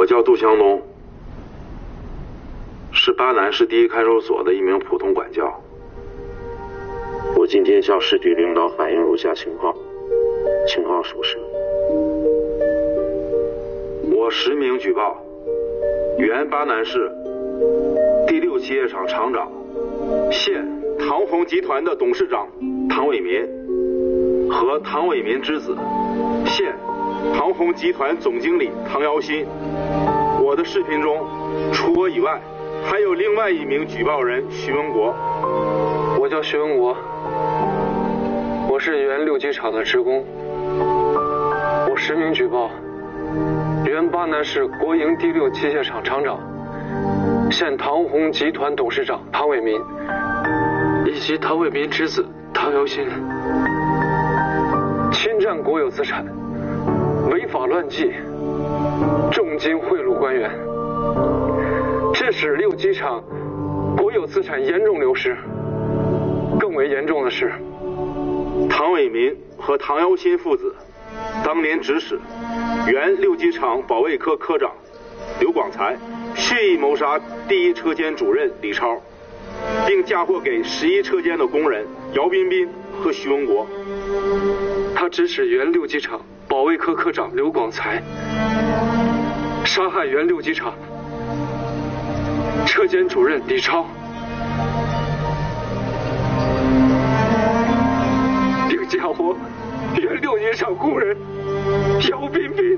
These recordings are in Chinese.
我叫杜湘东，是巴南市第一看守所的一名普通管教。我今天向市局领导反映如下情况，情况属实。我实名举报，原巴南市第6企业厂厂长、现唐凤集团的董事长唐伟民和唐伟民之子、现唐凤集团总经理唐尧新。我的视频中，除我以外，还有另外一名举报人徐文国。 我叫徐文国，我是原6机厂的职工。我实名举报，原巴南市国营第6机械厂厂长、现唐红集团董事长唐伟民以及唐伟民之子唐尧新侵占国有资产，违法乱纪，重金贿赂官员，致使6机厂国有资产严重流失。更为严重的是， 唐伟民和唐尧新父子当年指使原6机厂保卫科科长刘广才蓄意谋杀第1车间主任李超，并嫁祸给11车间的工人姚彬彬和徐文国。 他指使原6机厂保卫科科长刘广才杀害原6机厂车间主任李超，并嫁祸原6机厂工人姚彬彬。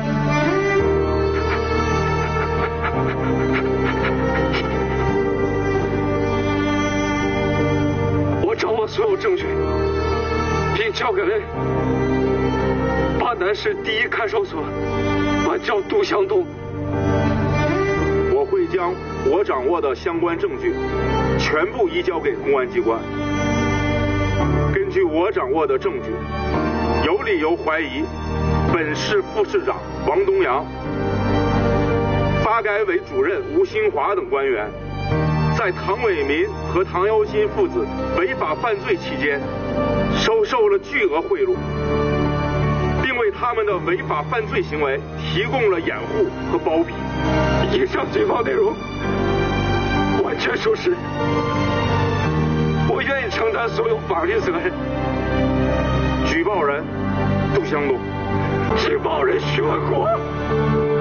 我掌握所有证据，并交给了巴南市第1看守所管教杜湘东。 我会将我掌握的相关证据全部移交给公安机关。根据我掌握的证据，有理由怀疑本市副市长王东阳、发改委主任吴新华等官员在唐伟民和唐尧新父子违法犯罪期间收受了巨额贿赂，并为他们的违法犯罪行为提供了掩护和包庇。 以上举报内容完全属实，我愿意承担所有法律责任。 举报人杜湘东， 举报人徐文国。